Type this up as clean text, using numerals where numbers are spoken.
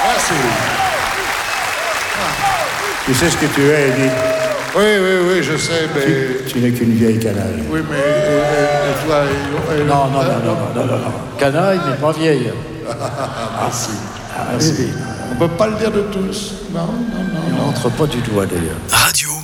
Merci. Tu sais ce que tu es, Edith? Oui, je sais, mais... Tu n'es qu'une vieille canaille. Oui, mais... Et toi... Non. Canaille, mais pas vieille. Merci. Merci. On ne peut pas le dire de tous. Non. Il n'entre pas du doigt, d'ailleurs. Radio